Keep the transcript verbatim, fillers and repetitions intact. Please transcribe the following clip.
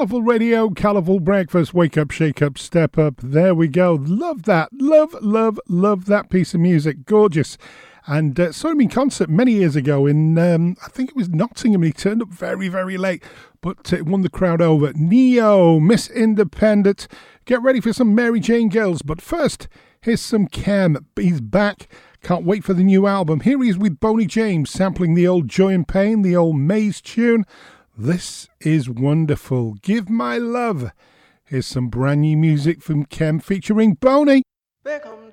Colourful Radio, colourful breakfast, wake up, shake up, step up. There we go. Love that. Love, love, love that piece of music. Gorgeous. And uh, saw him in concert many years ago in, um, I think it was Nottingham. He turned up very, very late, but uh, won the crowd over. Neo, Miss Independent. Get ready for some Mary Jane Girls. But first, here's some Kem. He's back. Can't wait for the new album. Here he is with Boney James, sampling the old Joy and Pain, the old Maze tune. This is wonderful. Give my love. Here's some brand new music from Kem featuring Boney.